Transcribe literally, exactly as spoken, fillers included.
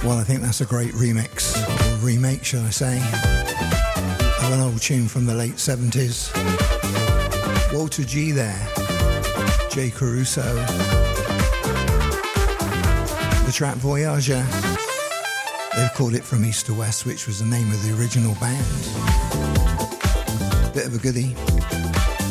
Well, I think that's a great remix, or remake, should I say, of an old tune from the late seventies. Walter G there, Jay Caruso, the track Voyager. They've called it From East to West, which was the name of the original band. Bit of a goodie.